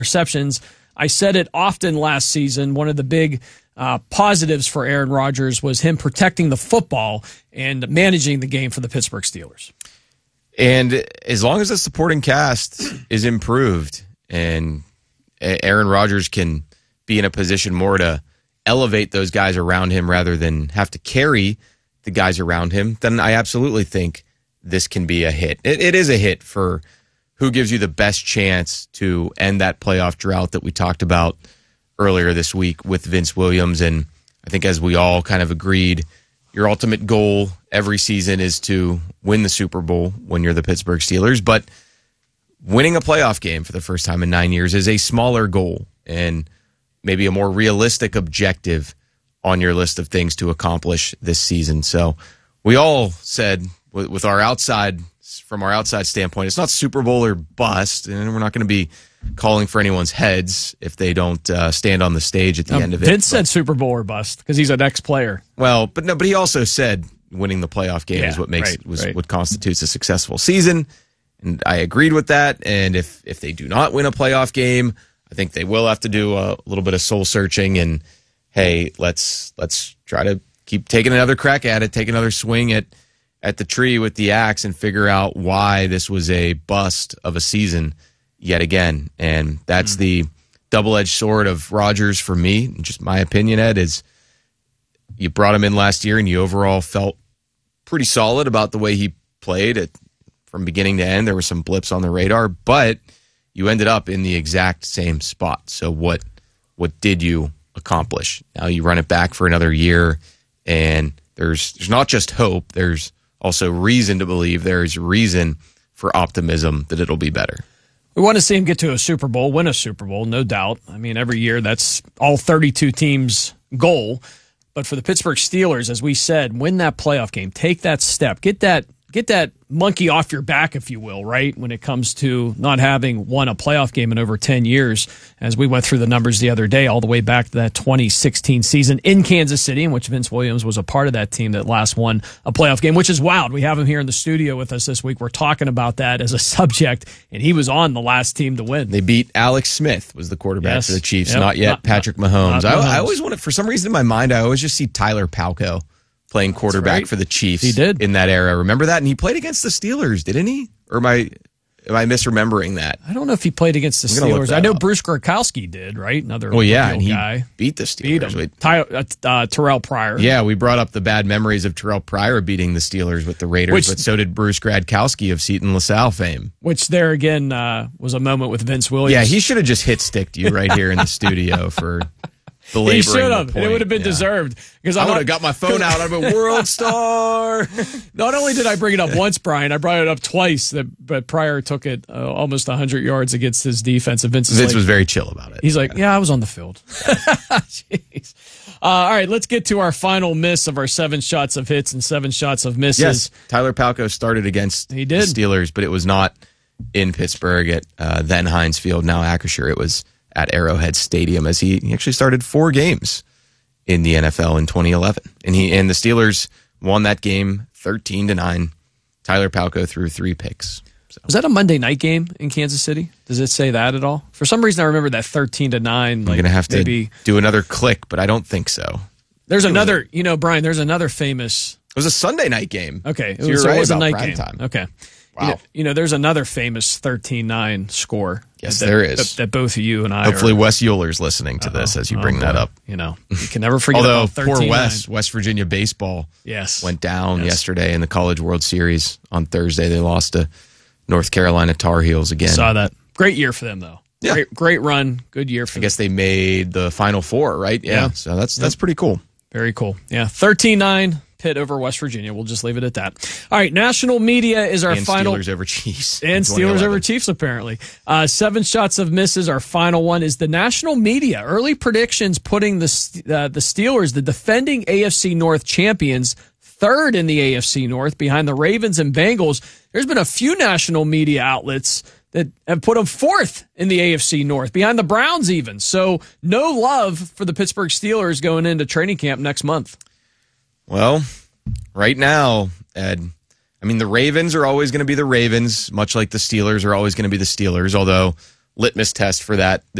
interceptions. I said it often last season. One of the big positives for Aaron Rodgers was him protecting the football and managing the game for the Pittsburgh Steelers. And as long as the supporting cast is improved and Aaron Rodgers can be in a position more to elevate those guys around him rather than have to carry the guys around him, then I absolutely think this can be a hit. It is a hit for who gives you the best chance to end that playoff drought that we talked about earlier this week with Vince Williams. And I think as we all kind of agreed, your ultimate goal every season is to win the Super Bowl when you're the Pittsburgh Steelers. But winning a playoff game for the first time in 9 years is a smaller goal and maybe a more realistic objective on your list of things to accomplish this season. So we all said with our outside standpoint, it's not Super Bowl or bust, and we're not going to be calling for anyone's heads if they don't stand on the stage at the end of it. Vince said Super Bowl or bust because he's an ex-player. Well, but he also said winning the playoff game is what makes what constitutes a successful season, and I agreed with that. And if they do not win a playoff game, I think they will have to do a little bit of soul searching and, hey, let's try to keep taking another crack at it, take another swing at the tree with the axe and figure out why this was a bust of a season yet again. And that's the double-edged sword of Rodgers for me. Just my opinion, Ed, is you brought him in last year and you overall felt pretty solid about the way he played from beginning to end. There were some blips on the radar, but you ended up in the exact same spot. So what did you accomplish? Now you run it back for another year, and there's not just hope, there's also reason to believe, there's reason for optimism that it'll be better. We want to see him get to a Super Bowl, win a Super Bowl, no doubt. I mean, every year that's all 32 teams' goal. But for the Pittsburgh Steelers, as we said, win that playoff game, take that step, get that monkey off your back, if you will, right, when it comes to not having won a playoff game in over 10 years, as we went through the numbers the other day, all the way back to that 2016 season in Kansas City, in which Vince Williams was a part of that team that last won a playoff game, which is wild. We have him here in the studio with us this week. We're talking about that as a subject, and he was on the last team to win. They beat Alex Smith, was the quarterback for the Chiefs, not yet Patrick Mahomes. I always wanted, for some reason in my mind, I always just see Tyler Palko playing quarterback for the Chiefs. He did in that era. Remember that? And he played against the Steelers, didn't he? Or am I misremembering that? I don't know if he played against the Steelers. I know Bruce Gronkowski did, right? Another and he guy. Beat the Steelers. Terrell Pryor. Yeah, we brought up the bad memories of Terrell Pryor beating the Steelers with the Raiders, but so did Bruce Gronkowski of Seton LaSalle fame. Which there again was a moment with Vince Williams. Yeah, he should have just hit-sticked you right here in the studio for he should have, and it would have been deserved. Because I would have got my phone out. I'm a world star. Not only did I bring it up once, Brian, I brought it up twice. But Pryor took it almost 100 yards against his defense. And Vince was very chill about it. He's like, yeah, I was on the field. Jeez. All right, let's get to our final miss of our 7 shots of hits and 7 shots of misses. Yes, Tyler Palko started against the Steelers, but it was not in Pittsburgh at then Heinz Field, now Acrisure. It was at Arrowhead Stadium, as he actually started 4 games in the NFL in 2011. And the Steelers won that game 13-9. Tyler Palko threw 3 picks. So. Was that a Monday night game in Kansas City? Does it say that at all? For some reason, I remember that 13-9. I'm going to have to do another click, but I don't think so. There's another, Brian, there's another famous... It was a Sunday night game. Okay. So you're right, it was a night prime game. Time. Okay. Wow. There's another famous 13-9 score. Yes, there is. That both of you and I Hopefully Wes Euler's listening to this as you bring that up. You can never forget Although, about 13-9. poor West Virginia baseball went down yesterday in the College World Series on Thursday. They lost to North Carolina Tar Heels again. Saw that. Great year for them, though. Yeah. Great run. Good year for them. I guess they made the Final Four, right? Yeah. So that's pretty cool. Very cool. Yeah. 13-9. Pitt over West Virginia. We'll just leave it at that. All right, national media is our final. Steelers over Chiefs. And Steelers over Chiefs, apparently. 7 shots of misses. Our final one is the national media. Early predictions putting the Steelers, the defending AFC North champions, 3rd in the AFC North behind the Ravens and Bengals. There's been a few national media outlets that have put them 4th in the AFC North, behind the Browns even. So no love for the Pittsburgh Steelers going into training camp next month. Well, right now, Ed, the Ravens are always going to be the Ravens, much like the Steelers are always going to be the Steelers, although litmus test for that